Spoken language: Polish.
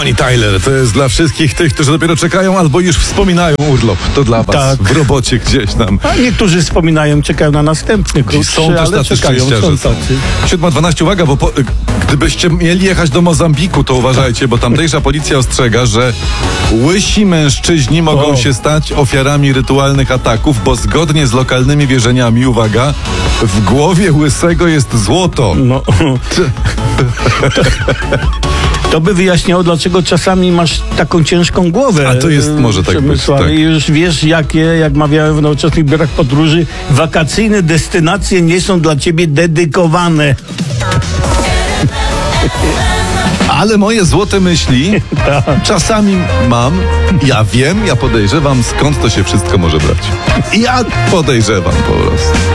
Bonnie Tyler, to jest dla wszystkich tych, którzy dopiero czekają albo już wspominają urlop. To dla was Tak. w robocie gdzieś tam. A niektórzy wspominają, czekają na następny krótszy, Są też ale tacy czekają, szczęściarze. są tacy. 7:12, uwaga, bo gdybyście mieli jechać do Mozambiku, to uważajcie, bo tamtejsza policja ostrzega, że łysi mężczyźni mogą się stać ofiarami rytualnych ataków, bo zgodnie z lokalnymi wierzeniami, uwaga, w głowie łysego jest złoto. No. To by wyjaśniało, dlaczego czasami masz taką ciężką głowę. A to jest może tak być, Przemysławie. tak. I już wiesz, jak mawiałem w nowoczesnych biurach podróży, wakacyjne destynacje nie są dla ciebie dedykowane. Ale moje złote myśli czasami mam, ja wiem, ja podejrzewam, skąd to się wszystko może brać. Ja podejrzewam po prostu.